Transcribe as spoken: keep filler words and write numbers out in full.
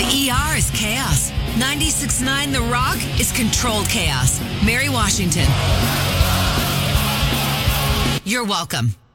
The E R is chaos. ninety-six point nine The Rock is controlled chaos. Mary Washington. You're welcome.